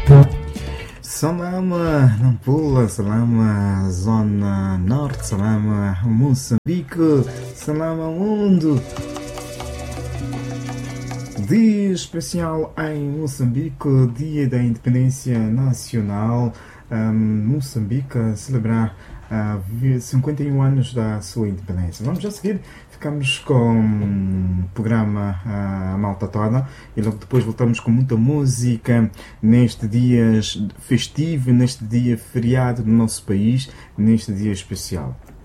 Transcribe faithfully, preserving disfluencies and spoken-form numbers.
Salama Nampula, Salama Zona Norte, Salama Moçambique, Salama Mundo. Dia especial em Moçambique, Dia da Independência Nacional. Um, Moçambique a celebrar uh, cinquenta e um anos da sua independência. Vamos a seguir, ficamos com o programa uh, A Malta Toda e logo depois voltamos com muita música neste dia festivo, neste dia feriado do nosso país, neste dia especial.